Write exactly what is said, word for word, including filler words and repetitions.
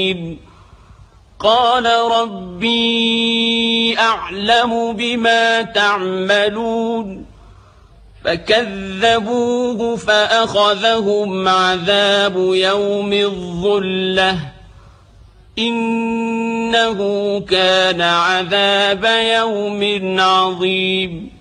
قال ربي أعلم بما تعملون فكذبوه فأخذهم عذاب يوم الظلة إنه كان عذاب يوم عظيم.